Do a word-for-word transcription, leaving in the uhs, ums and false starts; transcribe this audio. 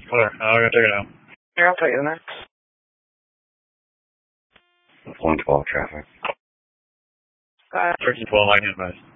Whatever. I'm gonna take it out. Here, I'll take it next. one twelve traffic. Uh, thirteen twelve, I can advise.